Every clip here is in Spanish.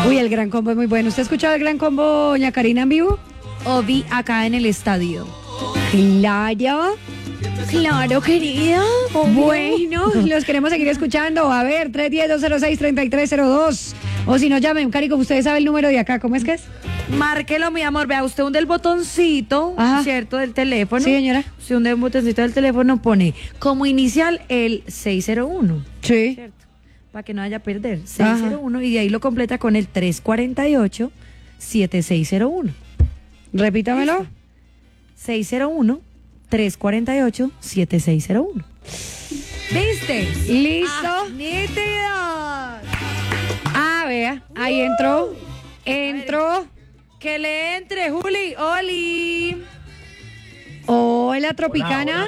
Uy, el Gran Combo es muy bueno. ¿Usted ha escuchado el Gran Combo, doña Karina, en vivo? O vi acá en el estadio. Claro. Claro, querida. Bueno, los queremos seguir escuchando. A ver, 310-206-3302. O si no, llamen, Cari, como usted sabe el número de acá. ¿Cómo es que es? Márquelo, mi amor. Vea, usted hunde el botoncito, Ajá. ¿cierto? Del teléfono. Sí, señora. Usted hunde el botoncito del teléfono, pone como inicial el 601. Sí. ¿Cierto? Para que no haya perder. 601 y de ahí lo completa con el 348-7601. Repítamelo. 601-348-7601. ¿Viste? Listo. ¡Nítidos! Ah, vea, ahí entró. Entró. Que le entre, Juli. ¡Oli! Hola, Tropicana.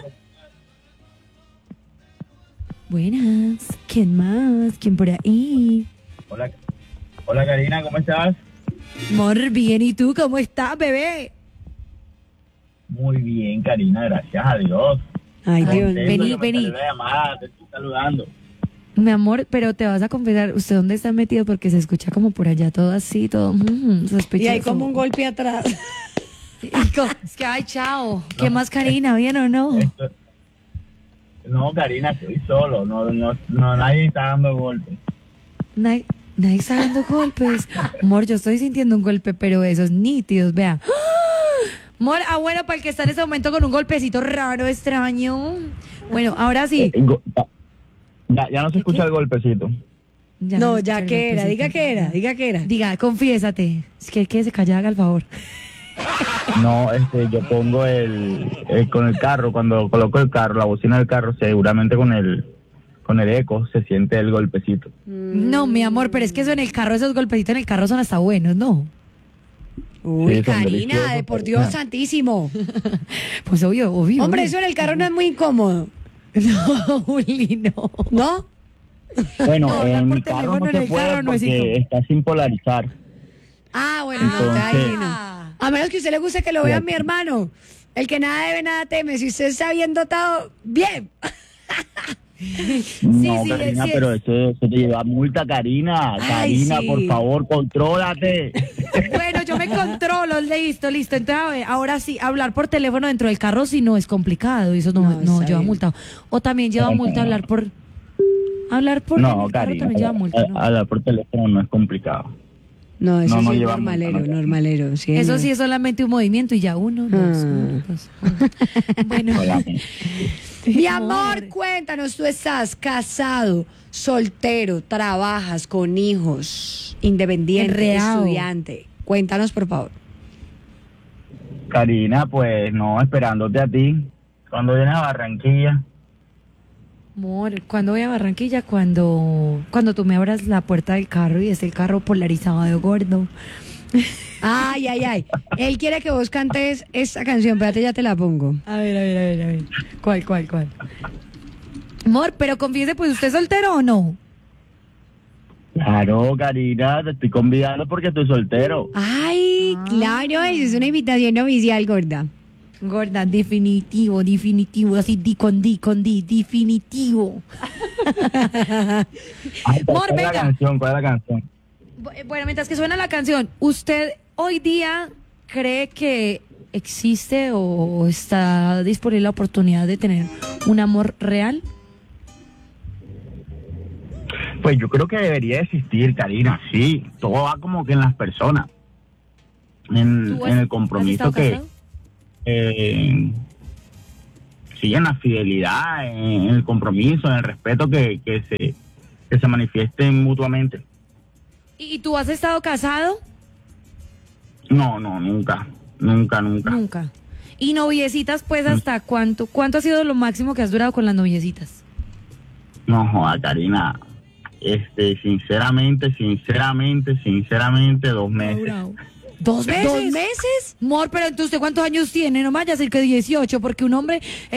Buenas. ¿Quién más? ¿Quién por ahí? Hola, hola Karina, ¿cómo estás? Mor, bien. ¿Y tú cómo estás, bebé? Muy bien, Karina, gracias a Dios. Ay, Dios. Contento vení, que me vení. salió la llamada, te estoy saludando. Mi amor, pero te vas a confesar, ¿usted dónde está metido? Porque se escucha como por allá todo así, todo sospechoso. Y hay como un golpe atrás. Es que, ay, chao. ¿Qué más, Karina? ¿Bien o no? No, Karina, estoy solo, no, nadie está dando golpes. Nadie está dando golpes. Amor, yo estoy sintiendo un golpe, pero esos nítidos, vea. ¡Ah! Amor, bueno, para el que está en ese momento con un golpecito raro, extraño. Bueno, ahora sí. Ya no se escucha el golpecito. No, ya que era, diga que era, diga que era. Diga, confiésate. Es que el que se calla, haga el favor. No, yo pongo con el carro, cuando coloco el carro, la bocina del carro, seguramente con el eco se siente el golpecito. No, mi amor, pero es que eso en el carro, esos golpecitos en el carro son hasta buenos, ¿no? Uy, Sí, son Karina, deliciosos, de por Karina. Dios santísimo. Pues obvio. Hombre, eso en el carro no es muy incómodo. No, Juli, no. ¿No? Bueno, No, hablar en por mi carro teléfono no en se el puede carro no es porque incómodo. está sin polarizar. Ah, bueno, Entonces- entonces ahí no. A menos que a usted le guste que lo vea Sí. mi hermano. El que nada debe, nada teme. Si usted está bien dotado, bien. No, sí, Karina, sí. pero eso te lleva multa, Karina. Ay, Karina, sí. por favor, contrólate. Bueno, yo me controlo, listo. Entonces, a ver, ahora sí, hablar por teléfono dentro del carro sí no es complicado, eso no No, está lleva bien. multa. O también lleva multa hablar por en No, el carro Karina, también lleva multa, ¿no? hablar por teléfono no es complicado. No, eso No sí es lleva normalero, multa, no. normalero. Sí, Eso no. sí es solamente un movimiento y ya uno, dos, Ah. uno, dos. Bueno, Mi amor, cuéntanos, ¿tú estás casado, soltero, trabajas con hijos, independiente, Enredado. estudiante? Cuéntanos, por favor. Karina, pues no, esperándote a ti. Cuando vienes a Barranquilla, amor, ¿cuándo voy a Barranquilla? Cuando tú me abras la puerta del carro y es el carro polarizado de gordo. Ay, ay, ay. Él quiere que vos cantes esta canción, espérate, ya te la pongo. A ver. ¿Cuál? Amor, pero confiese, pues, ¿usted es soltero o no? claro, Karina, te estoy convidando porque estoy soltero. Ay, claro, esa es una invitación oficial, gorda. Gorda, definitivo, así con D, definitivo. Ay, Amor, ¿cuál es la venga. canción? ¿Cuál es la canción? Bueno, mientras que suena la canción, ¿usted hoy día cree que existe o está disponible la oportunidad de tener un amor real? Pues yo creo que debería existir, Karina, sí. Todo va como que en las personas. En ¿Tú el has compromiso estado que... casado? Sí, en la fidelidad, en el compromiso, en el respeto que se manifiesten mutuamente. ¿Y tú has estado casado? No, nunca. Nunca. ¿Y noviecitas, pues, hasta cuánto? ¿Cuánto ha sido lo máximo que has durado con las noviecitas? No, joda, Karina. Sinceramente, 2 meses. ¿2 meses? ¿2 meses? Amor, pero entonces, ¿cuántos años tiene? No me vaya a decir que 18, porque un hombre